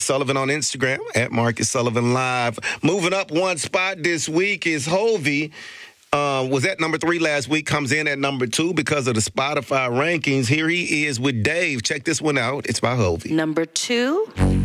Sullivan on Instagram at Marcus Sullivan Live. Moving up one spot this week is Hovey. Was at number 3 last week, comes in at number 2 because of the Spotify rankings. Here he is with Dave. Check this one out. It's by Hovey. Number 2.